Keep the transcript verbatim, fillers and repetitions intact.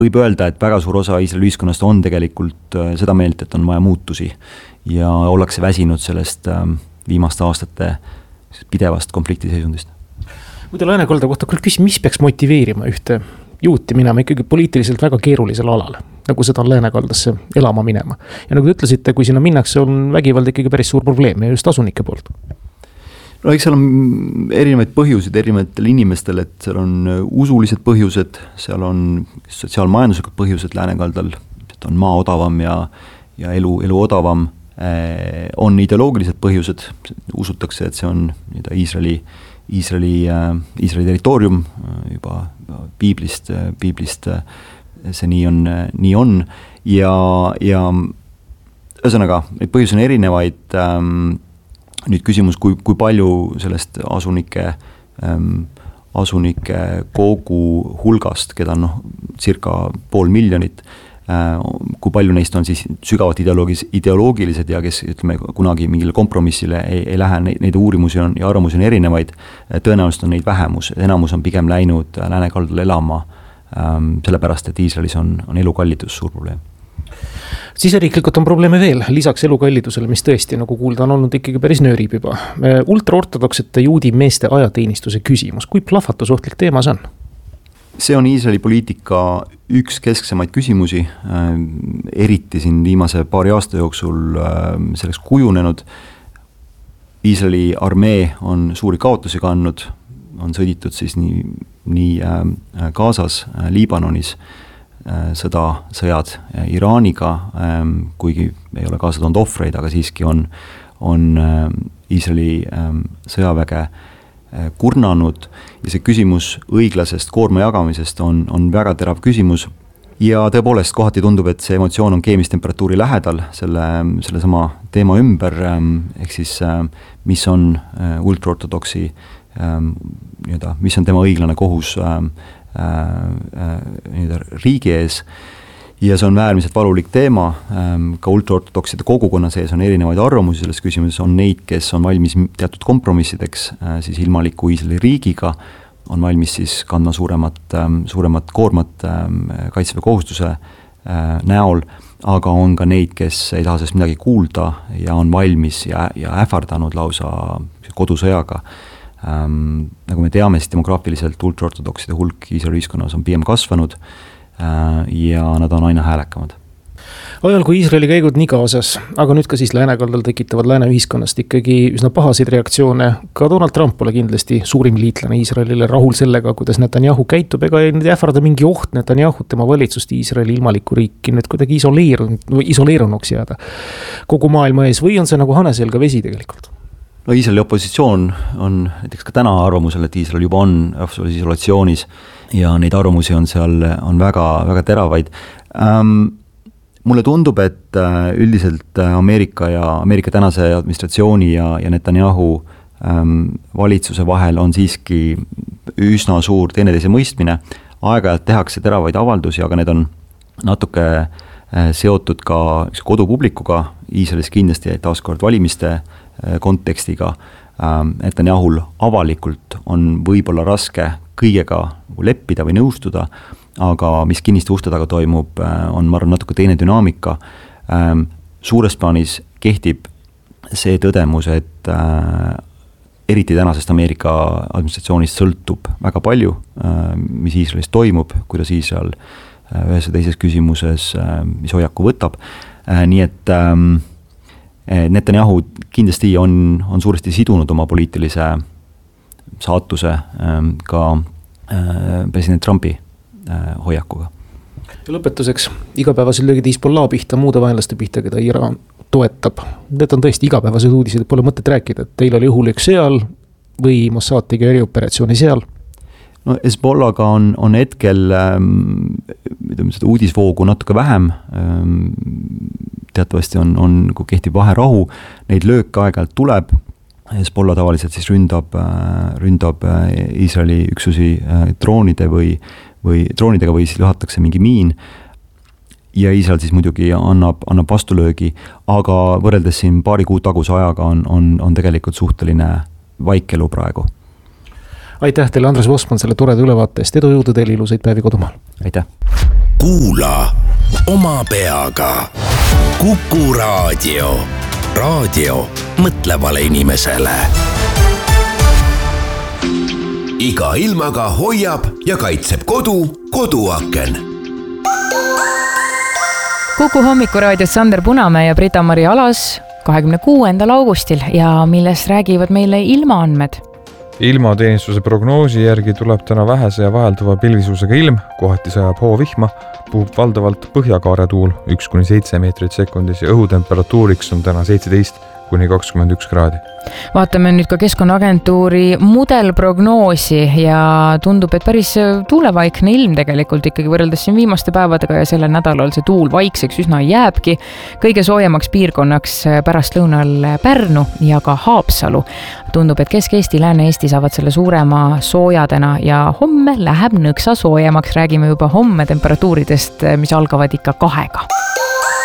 võib öelda, et väga suur osa Iisraeli ühiskonnast on tegelikult seda meelt, et on vaja muutusi ja ollakse väsinud sellest viimaste aastate pidevast konfliktiseisundist. Muide läänekalda kohta küll küsin, mis peaks motiveerima ühte juuti minema ikkagi poliitiliselt väga keerulisel alal, nagu seda on läänekaldasse elama minema. Ja nagu te ütlesite, kui sinna minnakse, on vägivald ikkagi päris suur probleem ja just asunike poolt. No eks seal on erinevaid põhjusid erinevatel inimestel, et seal on usulised põhjused, seal on sotsiaalmajanduslikud põhjused läänekaldal, et on maa odavam ja, ja elu, elu odavam, on ideoloogilised põhjused, usutakse, et see on Iisraeli Iisraeli, Iisraeli territoorium juba piiblist, piiblist see nii on, nii on ja, ja ühesõnaga, neid põhjusi on erinevaid. Nüüd küsimus, kui, kui palju sellest asunike, asunike kogu hulgast, keda on noh, circa pool miljonit, kui palju neist on siis sügavalt ideoloogis, ideoloogilised ja kes ütleme kunagi mingile kompromissile ei, ei lähe, neid uurimusi on ja arvamusi on erinevaid, tõenäoliselt on neid vähemus, enamus on pigem läinud läänekaldale elama, sellepärast, et Iisraelis on, on elukallidus suur probleem. Siseriiklikult on probleeme veel, lisaks elukallidusele, mis tõesti, nagu kuulda, on olnud ikkagi päris nöörib juba. Ultraortodoksete juudi meeste ajateenistuse küsimus, kui plahvatusohtlik teema see on? See on Iisraeli poliitika üks kesksemaid küsimusi, eriti siin viimase paari aasta jooksul selleks kujunenud. Iisraeli armee on suuri kaotusi kandnud, on sõditud siis nii, nii Gazas, Liibanonis, sõda, sõjad Iraaniga, kuigi ei ole kaasa toonud ohvreid, aga siiski on, on Iisraeli sõjaväge kurnanud ja see küsimus õiglasest koorma jagamisest on, on väga terav küsimus ja tõepoolest kohati tundub, et see emotsioon on keemistemperatuuri lähedal selle, selle sama teema ümber, ehk siis mis on ultraortodoksi, nii-öelda, mis on tema õiglane kohus nii-öelda riigi ees ja see on äärmiselt valulik teema, ka ultraortodokside kogukonna sees on erinevaid arvamusi selles küsimuses, on neid, kes on valmis teatud kompromissideks siis ilmaliku Iisraeli riigiga, on valmis siis kandma suuremat, suuremat koormat kaitseväe kohustuse näol, aga on ka neid, kes ei taha sellest midagi kuulda ja on valmis ja, ja ähvardanud lausa kodusõjaga. Ähm, nagu me teame, siis demograafiliselt ultraortodokside hulk Iisraeli ühiskonnas on pigem kasvanud ja nad on aina häälekamad. Ajal, kui Iisraeli käigud nii Gazas, aga nüüd ka siis läänekaldal tekitavad lääne ühiskonnast ikkagi üsna pahasid reaktsioone, ka Donald Trump pole kindlasti suurim liitlane Iisraelile rahul sellega, kuidas Netanyahu käitub, ega ei ähvarda mingi oht Netanyahu tema valitsust Iisraeli ilmalikku riiki nüüd kuidagi isoleerunud, isoleerunuks jääda kogu maailma ees või on see nagu haneselga vesi tegelikult? No Iisraeli opositsioon on näiteks ka täna arvamusel, et Iisrael juba on rahvusvahelises isolatsioonis ja neid arvamusi on seal on väga, väga teravaid. Ähm, mulle tundub, et üldiselt Ameerika ja Ameerika tänase administratsiooni ja, ja Netanyahu ähm, valitsuse vahel on siiski üsna suur teineteise mõistmine. Aeg-ajalt tehakse teravaid avaldusi, aga need on natuke äh, seotud ka kodupublikuga, Iisraelis kindlasti taaskord valimiste kontekstiga. Netanyahul avalikult on võib-olla raske kõigega leppida või nõustuda, aga mis kinniste uste taga toimub, on ma arvan natuke teine dünaamika. Suures plaanis kehtib see tõdemus, et eriti tänasest Ameerika administratsioonist sõltub väga palju, mis Iisraelis toimub, kuidas Iisrael ühes ja teises küsimuses, mis hoiaku võtab. Nii et Netanyahu kindlasti on, on suuresti sidunud oma poliitilise saatuse ka president Trumpi hoiakuga. Ja lõpetuseks, igapäevased löögid Hezbollah pihta, muude vaenlaste pihta, keda Iraan toetab. Need on tõesti igapäevased uudised, pole mõtet rääkida, et teil oli õhulöök seal või Mossad tegi erioperatsiooni seal. No Hezbollah'ga on, on hetkel ähm, seda uudisvoogu natuke vähem, ähm, teatavasti on, on, kui kehtib vaherahu, neid lööke aeg-ajalt tuleb, Hezbollah tavaliselt siis ründab, ründab Iisraeli üksusi droonide või, või droonidega või siis lõhatakse mingi miin ja Iisrael siis muidugi annab, annab vastulöögi, aga võrreldes siin paari kuu taguse ajaga on, on, on tegelikult suhteline vaikelu praegu. aitäh teile, Andres Vossmann, selle toreda ülevaate eest, edu jõudu teile, ilusaid päevi kodumaal. Aitäh. Kuula oma peaga. Kuku raadio. Raadio mõtlevale inimesele. Iga ilmaga hoiab ja kaitseb kodu koduaken. Kuku hommikuraadios Sander Punamäe ja Brita-Mari Alas kahekümne kuuendal augustil ja millest räägivad meile ilmaandmed. Ilmateenistuse prognoosi järgi tuleb täna vähese ja vahelduva pilvisusega ilm, kohati sajab hoovihma, puhub valdavalt põhjakaare tuul üks kuni seitse meetrit sekundis ja õhutemperatuuriks on täna seitseteist kuni kakskümmend üks kraadi. Vaatame nüüd ka Keskkonnaagentuuri mudelprognoosi ja tundub, et päris tuulevaikne ilm tegelikult ikkagi võrreldes siin viimaste päevadega ja sellel nädalal see tuul vaikseks üsna jääbki. Kõige soojemaks piirkonnaks pärast lõunal Pärnu ja ka Haapsalu. Tundub, et Kesk-Eesti, Lääne-Eesti saavad selle suurema soojadena ja homme läheb nõksa soojemaks. Räägime juba homme temperatuuridest, mis algavad ikka kahega.